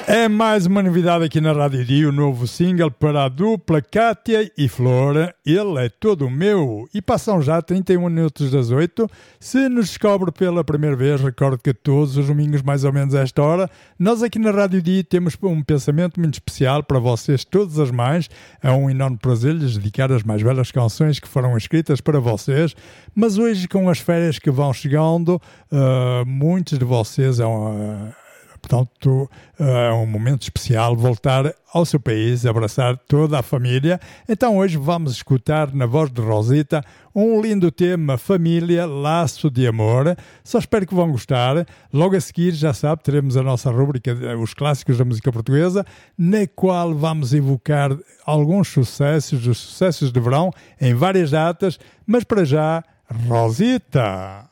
É mais uma novidade aqui na Rádio Dia, o novo single para a dupla Kátia e Flor, Ele é Todo Meu. E passam já 31 minutos das 8. Se nos descobre pela primeira vez, recordo que todos os domingos, mais ou menos a esta hora, nós aqui na Rádio Dia temos um pensamento muito especial para vocês, todas as mães. É um enorme prazer lhes dedicar as mais belas canções que foram escritas para vocês. Mas hoje, com as férias que vão chegando, muitos de vocês portanto, é um momento especial voltar ao seu país, abraçar toda a família. Então hoje vamos escutar na voz de Rosita um lindo tema, Família, Laço de Amor. Só espero que vão gostar. Logo a seguir, já sabe, teremos a nossa rúbrica, os clássicos da música portuguesa, na qual vamos evocar alguns sucessos, os sucessos de verão, em várias datas. Mas para já, Rosita!